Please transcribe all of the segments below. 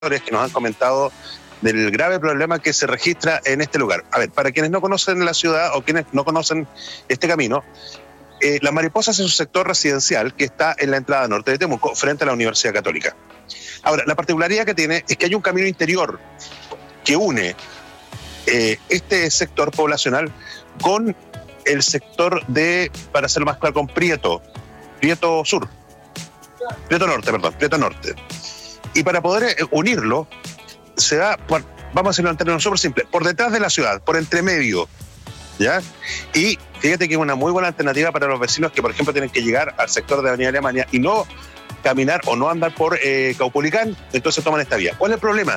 que nos han comentado del grave problema que se registra en este lugar. A ver, para quienes no conocen la ciudad o quienes no conocen este camino, Las Mariposas es un sector residencial que está en la entrada norte de Temuco, frente a la Universidad Católica. Ahora, la particularidad que tiene es que hay un camino interior que une este sector poblacional con el sector de, para hacerlo más claro, con Prieto Norte. Y para poder unirlo, se da, vamos a hacerlo en términos súper simples, por detrás de la ciudad, por entre medio, ¿ya? Y fíjate que es una muy buena alternativa para los vecinos que, por ejemplo, tienen que llegar al sector de Avenida Alemania y no caminar o no andar por Caupolicán, entonces toman esta vía. ¿Cuál es el problema?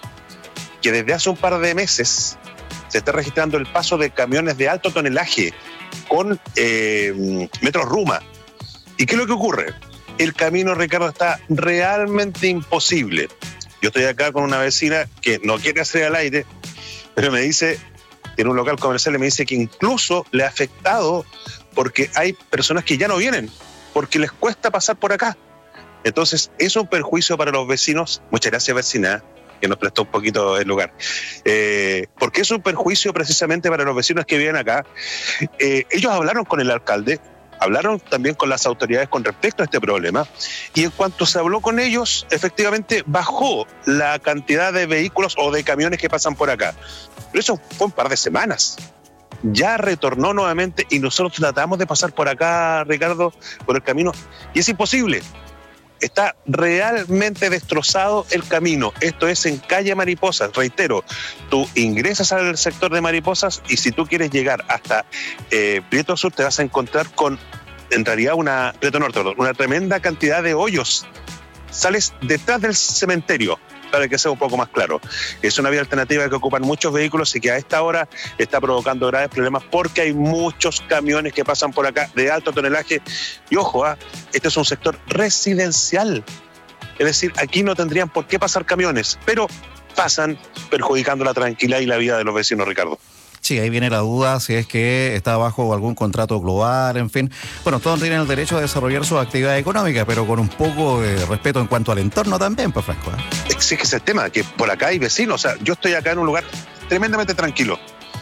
Que desde hace un par de meses se está registrando el paso de camiones de alto tonelaje con Metro Ruma. ¿Y qué es lo que ocurre? El camino, Ricardo, está realmente imposible. Yo estoy acá con una vecina que no quiere hacer al aire, pero me dice, tiene un local comercial y me dice que incluso le ha afectado porque hay personas que ya no vienen, porque les cuesta pasar por acá. Entonces, es un perjuicio para los vecinos. Muchas gracias, vecina, que nos prestó un poquito el lugar. Porque es un perjuicio precisamente para los vecinos que viven acá. Ellos hablaron con el alcalde, hablaron también con las autoridades con respecto a este problema, y en cuanto se habló con ellos, efectivamente bajó la cantidad de vehículos o de camiones que pasan por acá. Pero eso fue un par de semanas. Ya retornó nuevamente y nosotros tratamos de pasar por acá, Ricardo, por el camino, y es imposible. Está realmente destrozado el camino. Esto es en calle Mariposas. Reitero, tú ingresas al sector de Mariposas y si tú quieres llegar hasta Prieto Sur te vas a encontrar con, en realidad, Prieto Norte, una tremenda cantidad de hoyos. Sales detrás del cementerio, para que sea un poco más claro. Es una vía alternativa que ocupan muchos vehículos y que a esta hora está provocando graves problemas porque hay muchos camiones que pasan por acá de alto tonelaje. Y ojo, este es un sector residencial. Es decir, aquí no tendrían por qué pasar camiones, pero pasan perjudicando la tranquilidad y la vida de los vecinos, Ricardo. Sí, ahí viene la duda si es que está bajo algún contrato global, en fin. Bueno, todos tienen el derecho a desarrollar sus actividades económicas, pero con un poco de respeto en cuanto al entorno también, pues, Franco. Sí, que es el tema, que por acá hay vecinos. O sea, yo estoy acá en un lugar tremendamente tranquilo,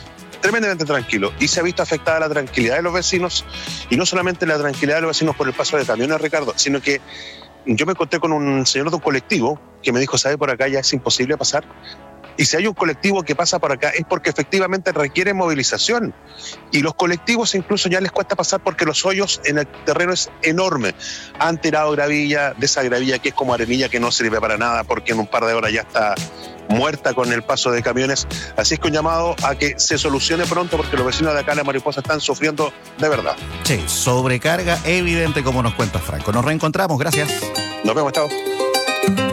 y se ha visto afectada la tranquilidad de los vecinos, y no solamente la tranquilidad de los vecinos por el paso de camiones, Ricardo, sino que yo me encontré con un señor de un colectivo que me dijo, ¿sabe? Por acá ya es imposible pasar. Y si hay un colectivo que pasa por acá es porque efectivamente requiere movilización. Y los colectivos incluso ya les cuesta pasar porque los hoyos en el terreno es enorme. Han tirado gravilla, de esa gravilla que es como arenilla que no sirve para nada porque en un par de horas ya está muerta con el paso de camiones. Así es que un llamado a que se solucione pronto porque los vecinos de acá, la Mariposa, están sufriendo de verdad. Sí, sobrecarga evidente como nos cuenta Franco. Nos reencontramos, gracias. Nos vemos, chao.